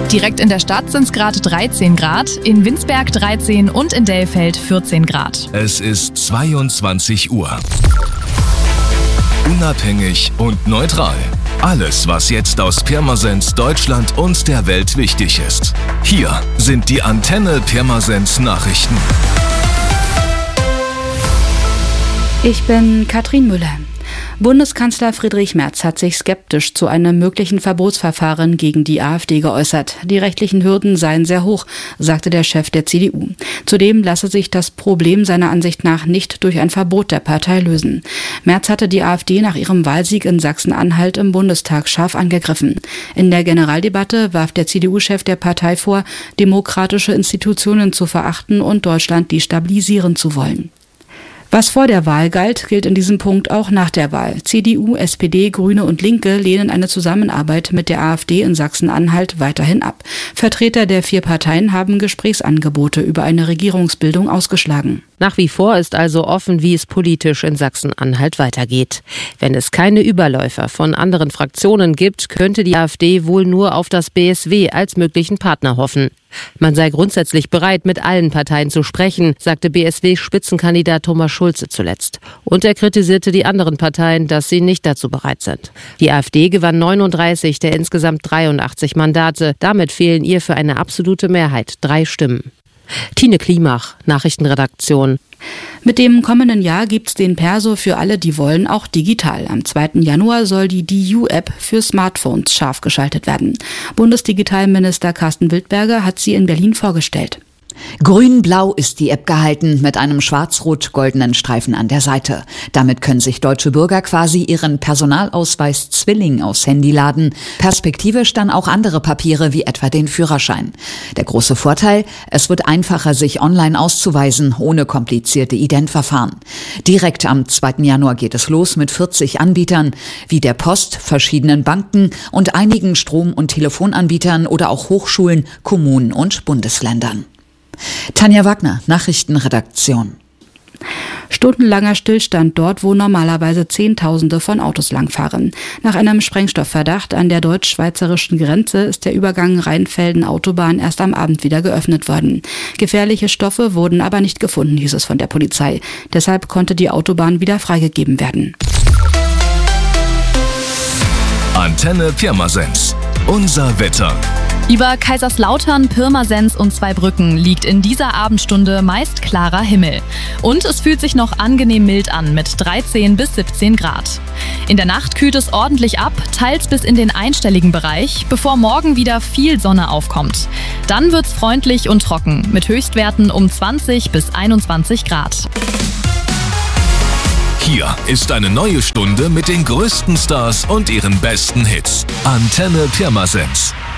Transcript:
Direkt in der Stadt sind es gerade 13 Grad, in Winsberg 13 und in Dellfeld 14 Grad. Es ist 22 Uhr. Unabhängig und neutral. Alles, was jetzt aus Pirmasens, Deutschland und der Welt wichtig ist. Hier sind die Antenne Pirmasens Nachrichten. Ich bin Katrin Müller. Bundeskanzler Friedrich Merz hat sich skeptisch zu einem möglichen Verbotsverfahren gegen die AfD geäußert. Die rechtlichen Hürden seien sehr hoch, sagte der Chef der CDU. Zudem lasse sich das Problem seiner Ansicht nach nicht durch ein Verbot der Partei lösen. Merz hatte die AfD nach ihrem Wahlsieg in Sachsen-Anhalt im Bundestag scharf angegriffen. In der Generaldebatte warf der CDU-Chef der Partei vor, demokratische Institutionen zu verachten und Deutschland destabilisieren zu wollen. Was vor der Wahl galt, gilt in diesem Punkt auch nach der Wahl. CDU, SPD, Grüne und Linke lehnen eine Zusammenarbeit mit der AfD in Sachsen-Anhalt weiterhin ab. Vertreter der 4 Parteien haben Gesprächsangebote über eine Regierungsbildung ausgeschlagen. Nach wie vor ist also offen, wie es politisch in Sachsen-Anhalt weitergeht. Wenn es keine Überläufer von anderen Fraktionen gibt, könnte die AfD wohl nur auf das BSW als möglichen Partner hoffen. Man sei grundsätzlich bereit, mit allen Parteien zu sprechen, sagte BSW-Spitzenkandidat Thomas Schulze zuletzt. Und er kritisierte die anderen Parteien, dass sie nicht dazu bereit sind. Die AfD gewann 39 der insgesamt 83 Mandate. Damit fehlen ihr für eine absolute Mehrheit 3 Stimmen. Tine Klimach, Nachrichtenredaktion. Mit dem kommenden Jahr gibt's den Perso für alle, die wollen, auch digital. Am 2. Januar soll die DU-App für Smartphones scharf geschaltet werden. Bundesdigitalminister Carsten Wildberger hat sie in Berlin vorgestellt. Grün-blau ist die App gehalten, mit einem schwarz-rot-goldenen Streifen an der Seite. Damit können sich deutsche Bürger quasi ihren Personalausweis Zwilling aufs Handy laden, perspektivisch dann auch andere Papiere wie etwa den Führerschein. Der große Vorteil, es wird einfacher, sich online auszuweisen, ohne komplizierte Identverfahren. Direkt am 2. Januar geht es los mit 40 Anbietern, wie der Post, verschiedenen Banken und einigen Strom- und Telefonanbietern oder auch Hochschulen, Kommunen und Bundesländern. Tanja Wagner, Nachrichtenredaktion. Stundenlanger Stillstand dort, wo normalerweise Zehntausende von Autos langfahren. Nach einem Sprengstoffverdacht an der deutsch-schweizerischen Grenze ist der Übergang Rheinfelden-Autobahn erst am Abend wieder geöffnet worden. Gefährliche Stoffe wurden aber nicht gefunden, hieß es von der Polizei. Deshalb konnte die Autobahn wieder freigegeben werden. Antenne Pirmasens. Unser Wetter. Über Kaiserslautern, Pirmasens und Zweibrücken liegt in dieser Abendstunde meist klarer Himmel. Und es fühlt sich noch angenehm mild an mit 13 bis 17 Grad. In der Nacht kühlt es ordentlich ab, teils bis in den einstelligen Bereich, bevor morgen wieder viel Sonne aufkommt. Dann wird's freundlich und trocken mit Höchstwerten um 20 bis 21 Grad. Hier ist eine neue Stunde mit den größten Stars und ihren besten Hits. Antenne Pirmasens.